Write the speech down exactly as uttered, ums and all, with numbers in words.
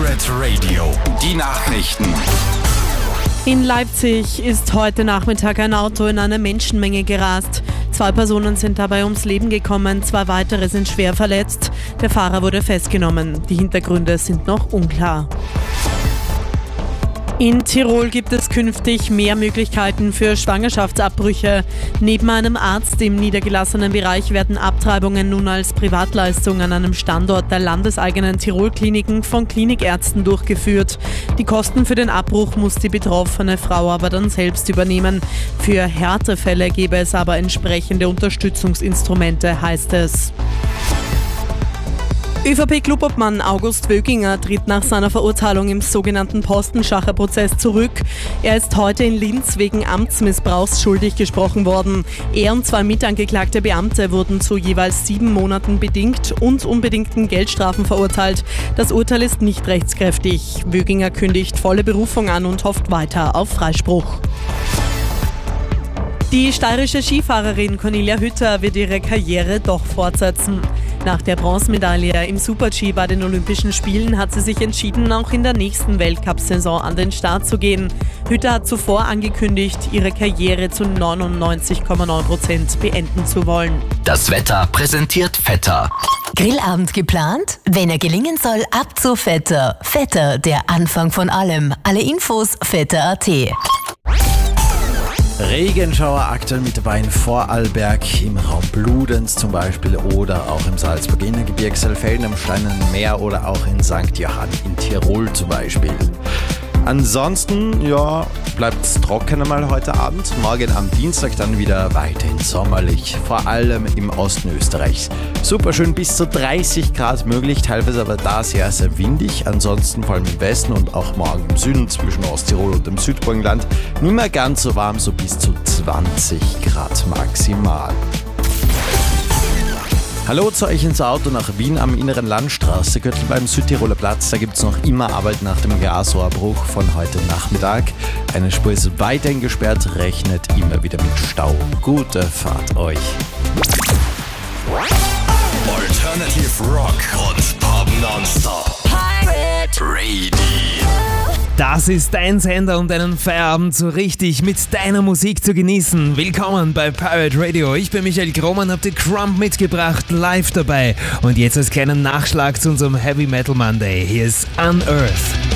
Pirate Radio, die Nachrichten. In Leipzig ist heute Nachmittag ein Auto in eine Menschenmenge gerast. Zwei Personen sind dabei ums Leben gekommen, zwei weitere sind schwer verletzt. Der Fahrer wurde festgenommen. Die Hintergründe sind noch unklar. In Tirol gibt es künftig mehr Möglichkeiten für Schwangerschaftsabbrüche. Neben einem Arzt im niedergelassenen Bereich werden Abtreibungen nun als Privatleistung an einem Standort der landeseigenen Tirol-Kliniken von Klinikärzten durchgeführt. Die Kosten für den Abbruch muss die betroffene Frau aber dann selbst übernehmen. Für Härtefälle gäbe es aber entsprechende Unterstützungsinstrumente, heißt es. ÖVP-Clubobmann August Wöginger tritt nach seiner Verurteilung im sogenannten Postenschacher-Prozess zurück. Er ist heute in Linz wegen Amtsmissbrauchs schuldig gesprochen worden. Er und zwei mitangeklagte Beamte wurden zu jeweils sieben Monaten bedingt und unbedingten Geldstrafen verurteilt. Das Urteil ist nicht rechtskräftig. Wöginger kündigt volle Berufung an und hofft weiter auf Freispruch. Die steirische Skifahrerin Cornelia Hütter wird ihre Karriere doch fortsetzen. Nach der Bronzemedaille im Super-G bei den Olympischen Spielen hat sie sich entschieden, auch in der nächsten Weltcup-Saison an den Start zu gehen. Hütter hat zuvor angekündigt, ihre Karriere zu neunundneunzig Komma neun Prozent beenden zu wollen. Das Wetter präsentiert Vetter. Grillabend geplant? Wenn er gelingen soll, ab zu Vetter. Vetter, der Anfang von allem. Alle Infos vetter punkt at. Regenschauer aktuell mit dabei in Vorarlberg, im Raum Bludenz zum Beispiel oder auch im Salzburger Gebirge, Saalfelden am Steinerne Meer oder auch in Sankt Johann in Tirol zum Beispiel. Ansonsten, ja, bleibt es trocken einmal heute Abend. Morgen am Dienstag dann wieder weiterhin sommerlich, vor allem im Osten Österreichs. Super schön, bis zu dreißig Grad möglich, teilweise aber da sehr, sehr windig. Ansonsten vor allem im Westen und auch morgen im Süden zwischen Osttirol und dem Südburgenland nicht mehr ganz so warm, so bis zu zwanzig Grad maximal. Hallo zu euch ins Auto nach Wien am Inneren Landstraße, Gürtel beim Südtiroler Platz. Da gibt es noch immer Arbeit nach dem Gasrohrbruch von heute Nachmittag. Eine Spur ist weiterhin gesperrt, rechnet immer wieder mit Stau. Gute Fahrt euch. Alternative Rock und Pop nonstop. Pirate Radio. Das ist dein Sender, um deinen Feierabend so richtig mit deiner Musik zu genießen. Willkommen bei Pirate Radio. Ich bin Michael Krohmann, hab die Crump mitgebracht, live dabei. Und jetzt als kleinen Nachschlag zu unserem Heavy Metal Monday. Hier ist Unearth.